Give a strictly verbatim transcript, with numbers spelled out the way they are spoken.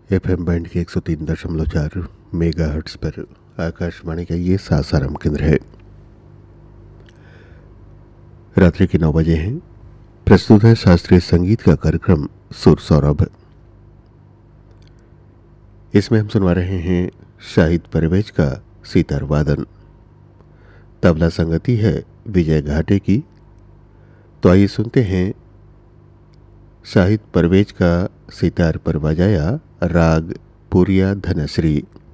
F M band के एक सौ तीन दशमलव चार मेगा हर्ट्स पर आकाशवाणी का ये सासाराम केंद्र है। रात्रि के नौ बजे हैं। प्रस्तुत है शास्त्रीय संगीत का कार्यक्रम सुर सौरभ। इसमें हम सुनवा रहे हैं शाहिद परवेज का सितार वादन। तबला संगति है विजय घाटे की। तो आइए सुनते हैं शाहिद परवेज का सितार पर बजाया राग पुरिया धनश्री।